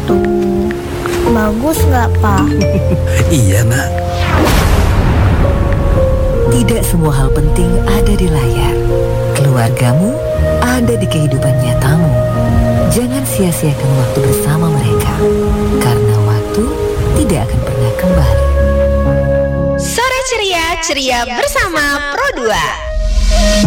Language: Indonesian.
gitu. Bagus nggak, Pak? Iya, Nak. Tidak semua hal penting ada di layar. Keluargamu ada di kehidupan nyatamu. Jangan sia-siakan waktu bersama mereka, karena waktu tidak akan pernah kembali. Sore ceria, ceria bersama Pro 2.